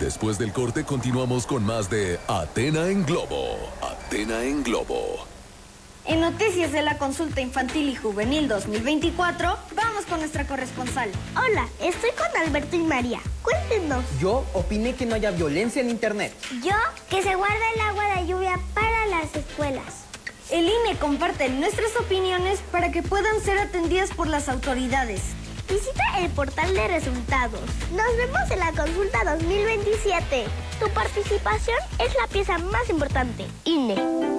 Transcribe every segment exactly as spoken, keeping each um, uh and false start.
Después del corte continuamos con más de Atena en Globo. Atena en Globo. En Noticias de la Consulta Infantil y Juvenil dos mil veinticuatro, vamos con nuestra corresponsal. Hola, estoy con Alberto y María. Cuéntenos. Yo opiné que no haya violencia en internet. Yo, que se guarda el agua de lluvia para las escuelas. El I N E comparte nuestras opiniones para que puedan ser atendidas por las autoridades. Visita el portal de resultados. Nos vemos en la consulta dos mil veintisiete. Tu participación es la pieza más importante. I N E.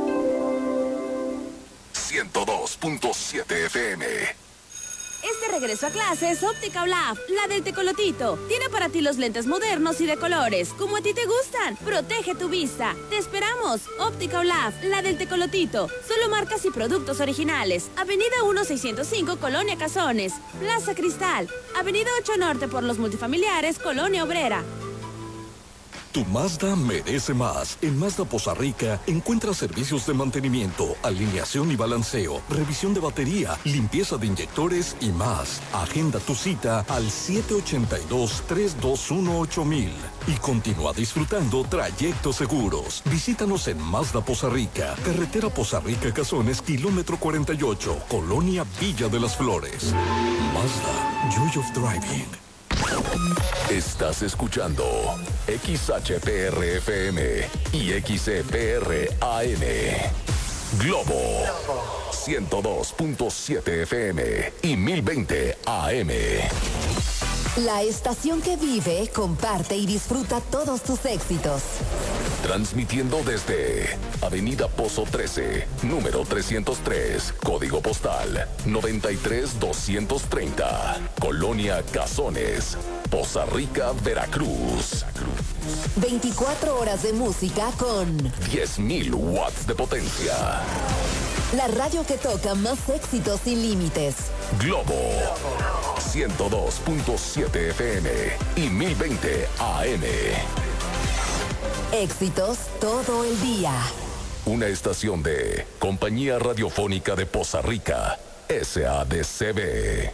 ciento dos punto siete F M. Este regreso a clases, Óptica Olaf, la del tecolotito. Tiene para ti los lentes modernos y de colores, como a ti te gustan. Protege tu vista. Te esperamos. Óptica Olaf, la del tecolotito. Solo marcas y productos originales. Avenida uno seiscientos cinco, Colonia Cazones. Plaza Cristal. Avenida ocho Norte por los multifamiliares, Colonia Obrera. Tu Mazda merece más. En Mazda Poza Rica encuentras servicios de mantenimiento, alineación y balanceo, revisión de batería, limpieza de inyectores y más. Agenda tu cita al siete ocho dos, tres dos uno, ocho mil y continúa disfrutando trayectos seguros. Visítanos en Mazda Poza Rica, carretera Poza Rica Cazones, kilómetro cuarenta y ocho, Colonia Villa de las Flores. Mazda, Joy of Driving. Estás escuchando X H P R F M y X E P R A M. Globo ciento dos punto siete F M y mil veinte A M. La estación que vive, comparte y disfruta todos tus éxitos. Transmitiendo desde Avenida Pozo trece, número trescientos tres, código postal noventa y tres doscientos treinta, Colonia Cazones, Poza Rica, Veracruz. veinticuatro horas de música con diez mil watts de potencia. La radio que toca más éxitos sin límites. Globo ciento dos punto siete F M y mil veinte A M. Éxitos todo el día. Una estación de Compañía Radiofónica de Poza Rica, S A D C B.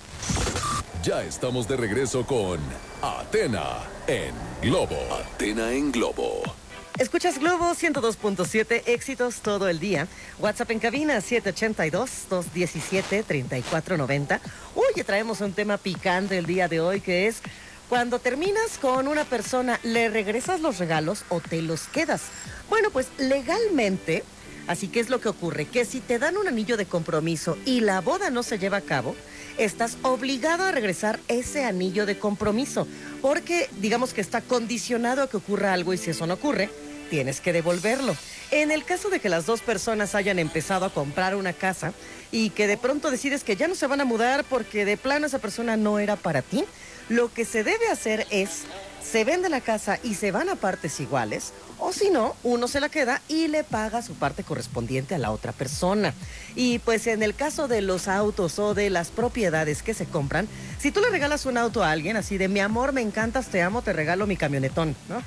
Ya estamos de regreso con Atena en Globo. Atena en Globo. Escuchas Globo ciento dos punto siete, éxitos todo el día. WhatsApp en cabina siete ocho dos, dos uno siete, tres cuatro nueve cero. Oye, traemos un tema picante el día de hoy que es: cuando terminas con una persona, ¿le regresas los regalos o te los quedas? Bueno, pues legalmente, así que es lo que ocurre, que si te dan un anillo de compromiso y la boda no se lleva a cabo, estás obligado a regresar ese anillo de compromiso, porque digamos que está condicionado a que ocurra algo y si eso no ocurre, tienes que devolverlo. En el caso de que las dos personas hayan empezado a comprar una casa y que de pronto decides que ya no se van a mudar porque de plano esa persona no era para ti, lo que se debe hacer es, se vende la casa y se van a partes iguales, o si no, uno se la queda y le paga su parte correspondiente a la otra persona. Y pues en el caso de los autos o de las propiedades que se compran, si tú le regalas un auto a alguien, así de mi amor, me encantas, te amo, te regalo mi camionetón, ¿no?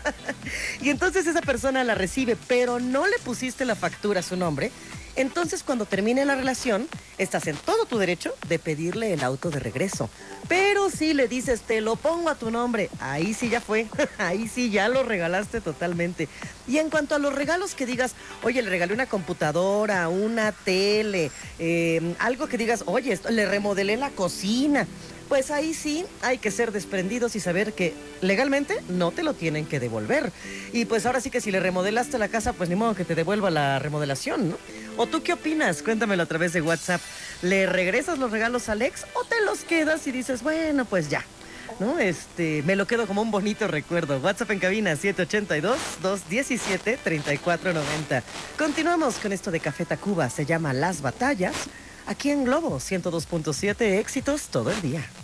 Y entonces esa persona la recibe, pero no le pusiste la factura a su nombre. Entonces, cuando termine la relación, estás en todo tu derecho de pedirle el auto de regreso. Pero si le dices, te lo pongo a tu nombre, ahí sí ya fue, ahí sí ya lo regalaste totalmente. Y en cuanto a los regalos que digas, oye, le regalé una computadora, una tele, eh, algo que digas, oye, esto, le remodelé la cocina, pues ahí sí hay que ser desprendidos y saber que legalmente no te lo tienen que devolver. Y pues ahora sí que si le remodelaste la casa, pues ni modo que te devuelva la remodelación, ¿no? ¿O tú qué opinas? Cuéntamelo a través de WhatsApp. ¿Le regresas los regalos al ex o te los quedas y dices, bueno, pues ya, ¿no? Este, me lo quedo como un bonito recuerdo. WhatsApp en cabina siete ocho dos, dos uno siete, tres cuatro nueve cero. Continuamos con esto de Café Tacuba, se llama Las Batallas, aquí en Globo ciento dos punto siete, éxitos todo el día.